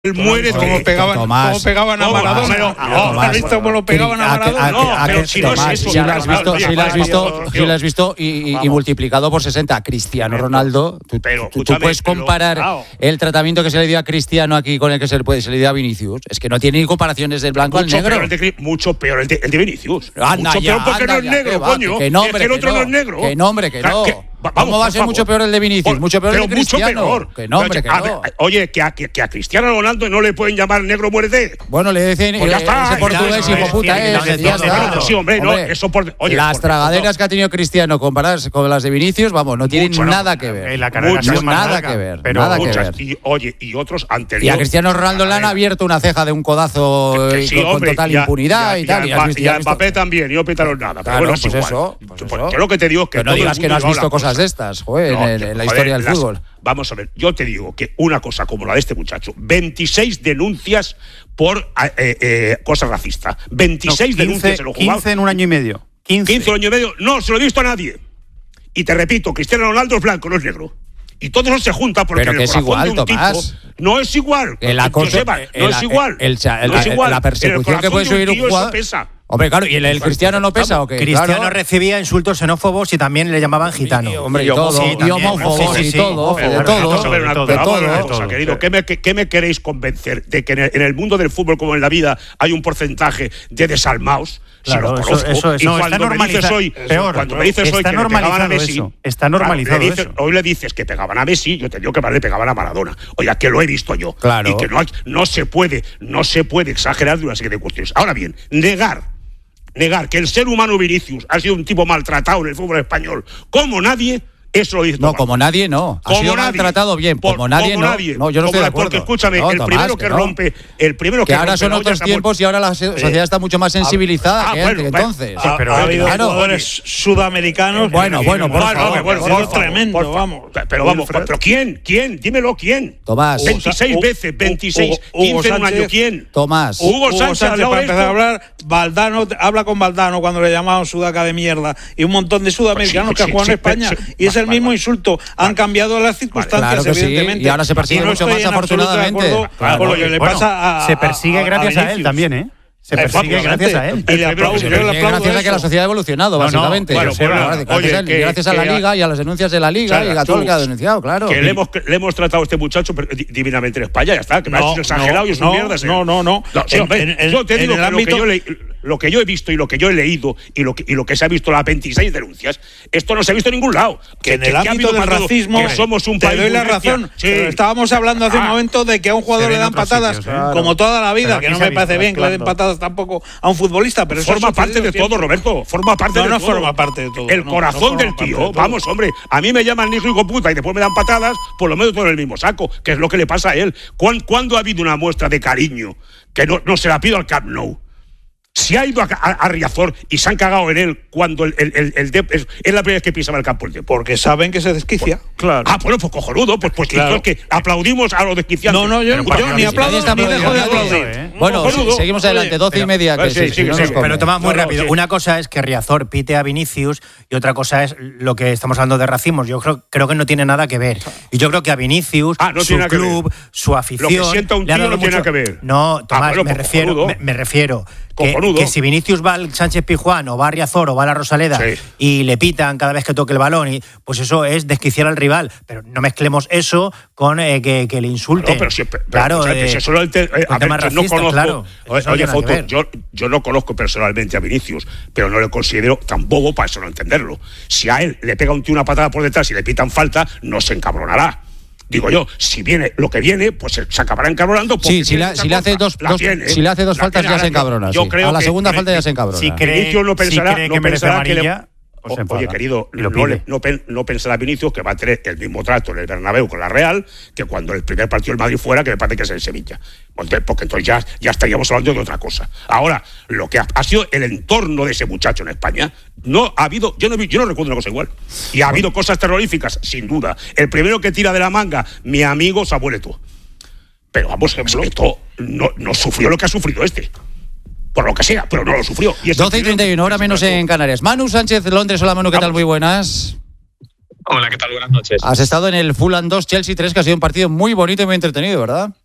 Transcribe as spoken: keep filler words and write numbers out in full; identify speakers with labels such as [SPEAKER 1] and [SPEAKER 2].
[SPEAKER 1] Él muere como pegaban, como pegaban a Maradona. ¿Has visto cómo lo pegaban a Maradona?
[SPEAKER 2] No, pero si no es eso.
[SPEAKER 3] Si lo has visto, si lo has visto, si lo has visto y, y multiplicado por sesenta. Cristiano Ronaldo, tú,
[SPEAKER 1] pero,
[SPEAKER 3] tú, tú puedes comparar pero, el tratamiento que se le dio a Cristiano aquí con el que se le, puede, se le dio a Vinicius. Es que no tiene ni comparaciones del blanco
[SPEAKER 1] mucho
[SPEAKER 3] al negro.
[SPEAKER 1] Peor el de, mucho peor el de, el de Vinicius.
[SPEAKER 3] Anda
[SPEAKER 1] mucho
[SPEAKER 3] ya,
[SPEAKER 1] peor porque
[SPEAKER 3] anda
[SPEAKER 1] no es
[SPEAKER 3] ya,
[SPEAKER 1] negro,
[SPEAKER 3] va,
[SPEAKER 1] coño.
[SPEAKER 3] Que no, hombre,
[SPEAKER 1] es que el otro
[SPEAKER 3] que no,
[SPEAKER 1] no es negro.
[SPEAKER 3] Que no, hombre, que no.
[SPEAKER 1] Que,
[SPEAKER 3] Vamos,
[SPEAKER 1] ¿Cómo
[SPEAKER 3] va a ser
[SPEAKER 1] favor.
[SPEAKER 3] mucho peor el de Vinicius?
[SPEAKER 1] Por,
[SPEAKER 3] mucho peor el de Cristiano.
[SPEAKER 1] Mucho peor.
[SPEAKER 3] Que no, hombre, que
[SPEAKER 1] a
[SPEAKER 3] no.
[SPEAKER 1] Ver, oye, que a, que, que a Cristiano Ronaldo no le pueden llamar negro muerte.
[SPEAKER 3] Bueno, le dicen
[SPEAKER 1] pues ya está,
[SPEAKER 3] ese portugués hijo puta es. Ya está.
[SPEAKER 1] Sí, hombre, no, eso por, oye,
[SPEAKER 3] las
[SPEAKER 1] por,
[SPEAKER 3] tragaderas
[SPEAKER 1] no.
[SPEAKER 3] que ha tenido Cristiano comparadas con las de Vinicius, vamos, no tienen
[SPEAKER 1] Mucho,
[SPEAKER 3] nada
[SPEAKER 1] no,
[SPEAKER 3] que ver.
[SPEAKER 4] La muchas,
[SPEAKER 3] nada
[SPEAKER 4] larga,
[SPEAKER 3] que ver.
[SPEAKER 4] Pero
[SPEAKER 3] nada
[SPEAKER 1] muchas,
[SPEAKER 3] que ver.
[SPEAKER 1] Y, oye, y otros anteriores.
[SPEAKER 3] Y a Cristiano Ronaldo le han abierto una ceja de un codazo
[SPEAKER 1] que, que sí,
[SPEAKER 3] con,
[SPEAKER 1] hombre,
[SPEAKER 3] con total
[SPEAKER 1] ya,
[SPEAKER 3] impunidad
[SPEAKER 1] ya,
[SPEAKER 3] y tal.
[SPEAKER 1] Y,
[SPEAKER 3] y, has visto,
[SPEAKER 1] y a Mbappé también, y no pitaron nada.
[SPEAKER 3] Claro,
[SPEAKER 1] pero bueno,
[SPEAKER 3] pues
[SPEAKER 1] es
[SPEAKER 3] eso.
[SPEAKER 1] Pues
[SPEAKER 3] pues
[SPEAKER 1] pues
[SPEAKER 3] eso.
[SPEAKER 1] lo que te digo es que
[SPEAKER 3] pero no digas que no has visto cosas de estas, joder, no, en, en la
[SPEAKER 1] joder,
[SPEAKER 3] historia del
[SPEAKER 1] las,
[SPEAKER 3] fútbol.
[SPEAKER 1] Vamos a ver, yo te digo que una cosa como la de este muchacho, veintiséis denuncias por eh, eh, cosas racistas. veintiséis
[SPEAKER 4] no, quince,
[SPEAKER 1] denuncias en los jugados.
[SPEAKER 4] quince en un año y medio. quince.
[SPEAKER 1] quince en un año y medio. No se lo he visto a nadie. Y te repito, Cristiano Ronaldo es blanco, no es negro. Y todo eso se junta porque
[SPEAKER 3] pero
[SPEAKER 1] en
[SPEAKER 3] que
[SPEAKER 1] el
[SPEAKER 3] es igual,
[SPEAKER 1] de un
[SPEAKER 3] Tomás.
[SPEAKER 1] Tipo, no es igual.
[SPEAKER 3] El acoso,
[SPEAKER 1] sepa, no
[SPEAKER 3] el,
[SPEAKER 1] es igual.
[SPEAKER 3] El, el,
[SPEAKER 1] no es igual.
[SPEAKER 3] La persecución que puede subir un, un jugador.
[SPEAKER 1] Pesa.
[SPEAKER 3] Hombre, claro, ¿y el, el Cristiano no pesa o qué?
[SPEAKER 2] Cristiano
[SPEAKER 3] claro.
[SPEAKER 2] recibía insultos xenófobos y también le llamaban gitano.
[SPEAKER 3] Y, hombre, y, y todo, sí, y homófobos
[SPEAKER 2] sí, sí, sí.
[SPEAKER 3] y todo,
[SPEAKER 1] de
[SPEAKER 3] de
[SPEAKER 1] todo.
[SPEAKER 3] todo,
[SPEAKER 1] Ver una,
[SPEAKER 3] de todo.
[SPEAKER 1] Una cosa, querido, ¿qué me, qué me queréis convencer? ¿De que en el, en el mundo del fútbol, como en la vida, hay un porcentaje de desalmados?
[SPEAKER 2] Claro,
[SPEAKER 1] si
[SPEAKER 2] eso, eso es.
[SPEAKER 1] Y
[SPEAKER 2] no,
[SPEAKER 1] cuando me dices hoy,
[SPEAKER 4] peor,
[SPEAKER 1] cuando me dices hoy que le pegaban a Messi,
[SPEAKER 4] eso. Está normalizado
[SPEAKER 1] claro, le dices,
[SPEAKER 4] eso.
[SPEAKER 1] Hoy le dices que pegaban a Messi, yo te digo que más le pegaban a Maradona. Oiga, que lo he visto yo.
[SPEAKER 3] Claro.
[SPEAKER 1] Y que no, hay, no se puede, no se puede exagerar de una serie de cuestiones. Ahora bien, negar, negar que el ser humano Vinicius ha sido un tipo maltratado en el fútbol español, como nadie. Eso lo dice
[SPEAKER 3] No,
[SPEAKER 1] Tomás.
[SPEAKER 3] como nadie no. Ha
[SPEAKER 1] como
[SPEAKER 3] sido
[SPEAKER 1] nadie.
[SPEAKER 3] maltratado bien.
[SPEAKER 1] Por,
[SPEAKER 3] como nadie
[SPEAKER 1] como
[SPEAKER 3] no.
[SPEAKER 1] Nadie.
[SPEAKER 3] No, yo no
[SPEAKER 1] como
[SPEAKER 3] estoy de
[SPEAKER 1] la,
[SPEAKER 3] acuerdo.
[SPEAKER 1] Porque escúchame,
[SPEAKER 3] no,
[SPEAKER 1] el
[SPEAKER 3] Tomás,
[SPEAKER 1] primero que,
[SPEAKER 3] que no.
[SPEAKER 1] rompe, el primero que,
[SPEAKER 3] que ahora
[SPEAKER 1] rompe
[SPEAKER 3] son otros tiempos y ahora la sociedad está mucho más sensibilizada
[SPEAKER 1] ah,
[SPEAKER 3] que
[SPEAKER 1] bueno,
[SPEAKER 3] antes, entonces.
[SPEAKER 1] Ah,
[SPEAKER 5] pero ha habido
[SPEAKER 3] claro.
[SPEAKER 5] jugadores sudamericanos.
[SPEAKER 3] Bueno, bueno, por
[SPEAKER 1] bueno,
[SPEAKER 3] favor.
[SPEAKER 1] bueno,
[SPEAKER 3] por
[SPEAKER 1] bueno,
[SPEAKER 3] favor.
[SPEAKER 5] tremendo,
[SPEAKER 1] por favor.
[SPEAKER 5] vamos.
[SPEAKER 1] Pero vamos, pero ¿quién? ¿Quién? Dímelo, ¿quién?
[SPEAKER 3] Tomás.
[SPEAKER 1] veintiséis
[SPEAKER 5] Hugo,
[SPEAKER 1] veces, veintiséis,
[SPEAKER 5] Hugo,
[SPEAKER 1] quince en un
[SPEAKER 5] Sánchez,
[SPEAKER 1] año, ¿quién?
[SPEAKER 3] Tomás.
[SPEAKER 1] Hugo,
[SPEAKER 5] Hugo
[SPEAKER 1] Sánchez,
[SPEAKER 5] Sánchez, para
[SPEAKER 1] esto.
[SPEAKER 5] empezar a hablar, Valdano, habla con Valdano cuando le llamaban sudaca de mierda y un montón de sudamericanos
[SPEAKER 1] Pues sí,
[SPEAKER 5] que han jugado
[SPEAKER 1] sí,
[SPEAKER 5] en
[SPEAKER 1] sí,
[SPEAKER 5] España
[SPEAKER 1] sí,
[SPEAKER 5] y es el
[SPEAKER 1] vale,
[SPEAKER 5] mismo
[SPEAKER 1] vale.
[SPEAKER 5] insulto. Han
[SPEAKER 1] Vale.
[SPEAKER 5] cambiado las circunstancias,
[SPEAKER 3] Claro que sí,
[SPEAKER 5] evidentemente.
[SPEAKER 3] y ahora se persigue
[SPEAKER 5] Y no
[SPEAKER 3] mucho
[SPEAKER 5] estoy
[SPEAKER 3] más,
[SPEAKER 5] en absoluto de
[SPEAKER 3] afortunadamente.
[SPEAKER 5] acuerdo
[SPEAKER 3] Claro,
[SPEAKER 5] con lo que le
[SPEAKER 4] bueno,
[SPEAKER 5] pasa a,
[SPEAKER 4] se persigue
[SPEAKER 5] a, a
[SPEAKER 4] gracias a, él
[SPEAKER 5] Vinicius.
[SPEAKER 4] también, ¿eh? Se persigue
[SPEAKER 5] Efectivamente.
[SPEAKER 4] gracias a él.
[SPEAKER 5] Y le aplaudo,
[SPEAKER 3] Se
[SPEAKER 5] yo le
[SPEAKER 3] persigue
[SPEAKER 5] aplaudo
[SPEAKER 3] gracias a que la
[SPEAKER 5] eso.
[SPEAKER 3] sociedad ha evolucionado,
[SPEAKER 4] No, no,
[SPEAKER 3] básicamente.
[SPEAKER 1] bueno,
[SPEAKER 3] Sí,
[SPEAKER 1] bueno,
[SPEAKER 3] gracias,
[SPEAKER 1] oye,
[SPEAKER 3] a,
[SPEAKER 1] que-
[SPEAKER 3] gracias a
[SPEAKER 1] que
[SPEAKER 3] la
[SPEAKER 1] a-
[SPEAKER 3] Liga y a las denuncias de la Liga
[SPEAKER 1] Sara,
[SPEAKER 3] y a todo
[SPEAKER 1] tú,
[SPEAKER 3] lo que ha denunciado, claro.
[SPEAKER 1] Que le hemos, le hemos tratado a este muchacho divinamente en España, ya está, que me ha
[SPEAKER 5] No,
[SPEAKER 1] hecho exagerado
[SPEAKER 5] no,
[SPEAKER 1] y es
[SPEAKER 5] no,
[SPEAKER 1] un mierda.
[SPEAKER 5] no, no, no.
[SPEAKER 1] sí,
[SPEAKER 5] En-
[SPEAKER 1] hombre,
[SPEAKER 5] en- en-
[SPEAKER 1] yo te
[SPEAKER 5] en
[SPEAKER 1] digo
[SPEAKER 5] el
[SPEAKER 1] que,
[SPEAKER 5] ámbito-
[SPEAKER 1] lo, que yo le, lo que yo he visto y lo que yo he leído y lo que, y lo que se ha visto las veintiséis denuncias, esto no se ha visto en ningún lado.
[SPEAKER 5] Que en el
[SPEAKER 1] que ha
[SPEAKER 5] ámbito
[SPEAKER 1] habido
[SPEAKER 5] del
[SPEAKER 1] para todo,
[SPEAKER 5] racismo
[SPEAKER 1] que somos un
[SPEAKER 5] te
[SPEAKER 1] país
[SPEAKER 5] doy
[SPEAKER 1] muy
[SPEAKER 5] la
[SPEAKER 1] bestia.
[SPEAKER 5] razón.
[SPEAKER 1] Sí.
[SPEAKER 5] Pero estábamos hablando hace un
[SPEAKER 1] Ah.
[SPEAKER 5] momento de que a un jugador
[SPEAKER 4] Se
[SPEAKER 5] le
[SPEAKER 4] ve en
[SPEAKER 5] dan
[SPEAKER 4] otros
[SPEAKER 5] patadas,
[SPEAKER 4] sitios, claro.
[SPEAKER 5] como toda la vida,
[SPEAKER 4] Pero
[SPEAKER 5] que
[SPEAKER 4] aquí
[SPEAKER 5] no
[SPEAKER 4] se ha
[SPEAKER 5] me parece
[SPEAKER 4] visto,
[SPEAKER 5] bien que le den
[SPEAKER 4] claro.
[SPEAKER 5] patadas tampoco a un futbolista, pero eso
[SPEAKER 1] Forma
[SPEAKER 5] ha
[SPEAKER 1] parte de
[SPEAKER 5] sucedido
[SPEAKER 1] todo,
[SPEAKER 5] siempre.
[SPEAKER 1] Roberto. Forma parte
[SPEAKER 5] No,
[SPEAKER 1] de
[SPEAKER 5] no
[SPEAKER 1] todo.
[SPEAKER 5] forma parte de todo,
[SPEAKER 1] El
[SPEAKER 5] no,
[SPEAKER 1] corazón
[SPEAKER 5] no forma
[SPEAKER 1] del
[SPEAKER 5] parte
[SPEAKER 1] tío.
[SPEAKER 5] de todo.
[SPEAKER 1] Vamos, hombre. A mí me llaman hijo y puta y después me dan patadas, por lo menos todo en el mismo saco, que es lo que le pasa a él. ¿Cuán- ¿Cuándo ha habido una muestra de cariño que no, no se la pido al Camp Nou? Si ha ido a, a, a Riazor y se han cagado en él cuando el, el, el, el Dep es, es la primera vez que pisaba el campo el Dep.
[SPEAKER 5] Porque saben que se desquicia.
[SPEAKER 1] Claro. Ah, bueno, pues cojonudo. Pues, pues
[SPEAKER 5] Claro.
[SPEAKER 1] que aplaudimos a los desquiciantes.
[SPEAKER 5] No, no, yo,
[SPEAKER 1] Pero,
[SPEAKER 5] yo
[SPEAKER 1] bueno,
[SPEAKER 5] ni
[SPEAKER 1] sí,
[SPEAKER 5] aplaudo
[SPEAKER 3] está
[SPEAKER 5] ni dejo de
[SPEAKER 3] aplaudiendo,
[SPEAKER 5] aplaudir.
[SPEAKER 4] ¿eh?
[SPEAKER 3] Bueno,
[SPEAKER 1] cojonudo.
[SPEAKER 3] seguimos adelante, doce y media. Que
[SPEAKER 1] Sí,
[SPEAKER 3] sí,
[SPEAKER 1] sí,
[SPEAKER 3] si no
[SPEAKER 1] sí,
[SPEAKER 3] nos
[SPEAKER 1] sí.
[SPEAKER 3] come.
[SPEAKER 2] Pero Tomás, muy
[SPEAKER 1] No, no,
[SPEAKER 2] rápido.
[SPEAKER 1] sí.
[SPEAKER 2] Una cosa es que Riazor pite a Vinicius y otra cosa es lo que estamos hablando de racismo. Yo creo, creo que no tiene nada que ver. Y yo creo que a Vinicius,
[SPEAKER 1] Ah, no
[SPEAKER 2] su
[SPEAKER 1] tiene nada que
[SPEAKER 2] club,
[SPEAKER 1] ver.
[SPEAKER 2] su afición.
[SPEAKER 1] Lo que sienta un
[SPEAKER 2] le ha
[SPEAKER 1] tío
[SPEAKER 2] dado
[SPEAKER 1] no tiene
[SPEAKER 2] mucho-
[SPEAKER 1] nada que ver.
[SPEAKER 2] No, Tomás,
[SPEAKER 1] Ah, bueno,
[SPEAKER 2] me,
[SPEAKER 1] pues
[SPEAKER 2] refiero,
[SPEAKER 1] cojonudo.
[SPEAKER 2] me, me refiero. Que,
[SPEAKER 1] Cojonudo.
[SPEAKER 2] que si Vinicius va al Sánchez Pizjuán o va a Riazor o va a la Rosaleda
[SPEAKER 1] Sí.
[SPEAKER 2] y le pitan cada vez que toque el balón, y pues eso es desquiciar al rival. Pero no mezclemos eso con eh, que, que le insulten.
[SPEAKER 1] No, pero si, pero,
[SPEAKER 2] claro,
[SPEAKER 1] o sea,
[SPEAKER 2] eh,
[SPEAKER 1] si eso no ente- eh,
[SPEAKER 2] con
[SPEAKER 1] a ver,
[SPEAKER 2] temas
[SPEAKER 1] yo no
[SPEAKER 2] racistas,
[SPEAKER 1] conozco.
[SPEAKER 2] claro.
[SPEAKER 1] Oye,
[SPEAKER 2] Eso no
[SPEAKER 1] oye,
[SPEAKER 2] tiene nada que
[SPEAKER 1] Fausto,
[SPEAKER 2] ver.
[SPEAKER 1] yo, yo no conozco personalmente a Vinicius, pero no le considero tan bobo para eso no entenderlo. Si a él le pega un tío una patada por detrás y le pitan falta, no se encabronará. Digo yo, si viene lo que viene, pues se, se acabará encabronando. porque
[SPEAKER 3] Sí, si
[SPEAKER 1] tiene
[SPEAKER 3] le,
[SPEAKER 1] esa
[SPEAKER 3] si le hace
[SPEAKER 1] cosa.
[SPEAKER 3] dos,
[SPEAKER 1] La
[SPEAKER 3] dos-
[SPEAKER 1] tiene,
[SPEAKER 3] si le hace dos
[SPEAKER 1] la
[SPEAKER 3] faltas
[SPEAKER 1] tiene.
[SPEAKER 3] ya se
[SPEAKER 1] Ahora,
[SPEAKER 3] encabrona.
[SPEAKER 1] yo
[SPEAKER 3] sí.
[SPEAKER 1] creo
[SPEAKER 3] A la
[SPEAKER 1] que-
[SPEAKER 3] segunda
[SPEAKER 1] que-
[SPEAKER 3] falta ya se encabrona.
[SPEAKER 4] Si cree,
[SPEAKER 1] Vinicius no pensará,
[SPEAKER 4] si cree
[SPEAKER 1] no
[SPEAKER 4] que merece
[SPEAKER 1] pensará que le-
[SPEAKER 4] amarilla, pues se enfada.
[SPEAKER 1] Oye, querido,
[SPEAKER 4] Y lo
[SPEAKER 1] no,
[SPEAKER 4] pide.
[SPEAKER 1] le- no, pen- no pensará Vinicius que va a tener el mismo trato en el Bernabéu con la Real que cuando el primer partido del Madrid fuera, que me parece que es en Sevilla. Porque, porque entonces ya, ya estaríamos hablando de otra cosa. Ahora, lo que ha, ha sido el entorno de ese muchacho en España, no ha habido, yo no, vi- yo no recuerdo una cosa igual. Y ha habido cosas terroríficas, sin duda. El primero que tira de la manga, mi amigo Samuel Eto'o. Pero vamos, Eto'o no, no sufrió lo que ha sufrido este. Por lo que sea, pero no lo sufrió. Y es el
[SPEAKER 3] doce y
[SPEAKER 1] primero
[SPEAKER 3] treinta y uno,
[SPEAKER 1] que
[SPEAKER 3] hora
[SPEAKER 1] se
[SPEAKER 3] menos
[SPEAKER 1] trató.
[SPEAKER 3] en Canarias. Manu Sánchez, Londres. Hola, Manu, ¿qué tal? Muy buenas.
[SPEAKER 6] Hola, ¿qué tal? Buenas noches.
[SPEAKER 3] Has estado en el Fulham dos, Chelsea tres, que ha sido un partido muy bonito y muy entretenido, ¿verdad?